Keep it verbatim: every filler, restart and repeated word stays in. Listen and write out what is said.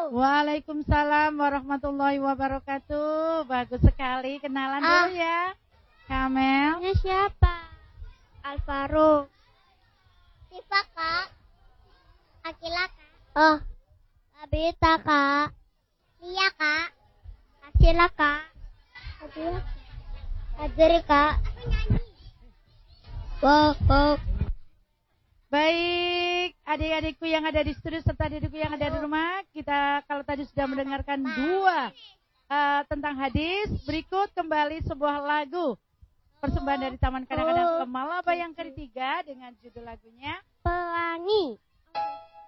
Waalaikumsalam warahmatullahi wabarakatuh. Bagus sekali. Kenalan Ah. dulu ya. Kamel. Ini siapa? Alvaro. Siva, Kak. Akila, Kak. Oh. Abita, Kak. Lia, Kak. Asila, Kak. Adria. Adri, Kak. Aku nyanyi. Wow, wow. Baik, adik-adikku yang ada di studio serta adikku yang ada di rumah, kita kalau tadi sudah mendengarkan dua uh, tentang hadis, berikut kembali sebuah lagu persembahan dari Taman Kanak-Kanak Kemalaba yang ketiga dengan judul lagunya Pelangi.